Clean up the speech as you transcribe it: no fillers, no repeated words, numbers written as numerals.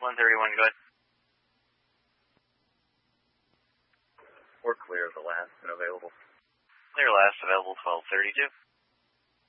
131, go ahead. We're clear of the last and available. Clear last available, 1232.